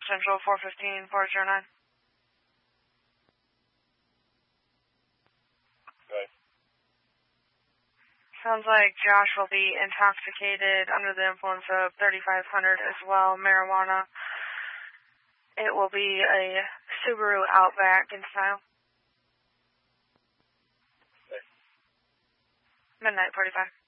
Central 415, 409. Okay. Sounds like Josh will be intoxicated under the influence of 3500 as well, marijuana. It will be a Subaru Outback in style. Okay. Midnight 45.